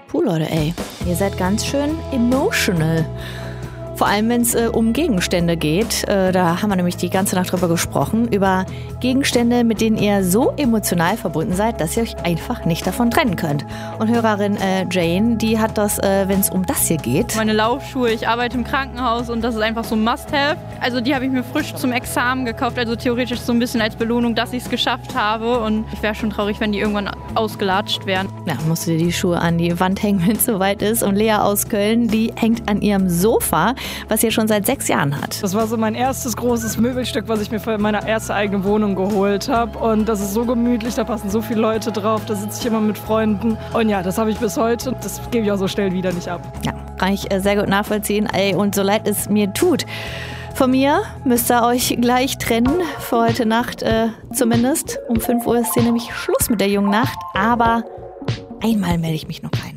Puh, Leute, ey, ihr seid ganz schön emotional. Vor allem, wenn es um Gegenstände geht. Da haben wir nämlich die ganze Nacht drüber gesprochen. Über Gegenstände, mit denen ihr so emotional verbunden seid, dass ihr euch einfach nicht davon trennen könnt. Und Hörerin Jane, die hat das, wenn es um das hier geht. Meine Laufschuhe, ich arbeite im Krankenhaus und das ist einfach so ein Must-Have. Also die habe ich mir frisch zum Examen gekauft. Also theoretisch so ein bisschen als Belohnung, dass ich es geschafft habe. Und ich wäre schon traurig, wenn die irgendwann ausgelatscht wären. Ja, musst du dir die Schuhe an die Wand hängen, wenn es soweit ist. Und Lea aus Köln, die hängt an ihrem Sofa, was sie schon seit 6 Jahren hat. Das war so mein erstes großes Möbelstück, was ich mir für meine erste eigene Wohnung geholt habe. Und das ist so gemütlich, da passen so viele Leute drauf, da sitze ich immer mit Freunden. Und ja, das habe ich bis heute. Das gebe ich auch so schnell wieder nicht ab. Ja, kann ich sehr gut nachvollziehen. Ey, und so leid es mir tut. Von mir müsst ihr euch gleich trennen, für heute Nacht zumindest. Um 5 Uhr ist hier nämlich Schluss mit der jungen Nacht. Aber einmal melde ich mich noch rein.